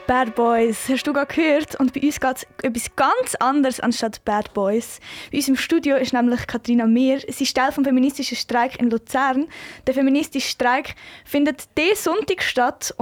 Bad Boys, hast du gerade gehört? Und bei uns geht es etwas ganz anderes anstatt Bad Boys. Bei uns im Studio ist nämlich Katharina Mehr. Sie ist Teil vom feministischen Streik in Luzern. Der feministische Streik findet diesen Sonntag statt.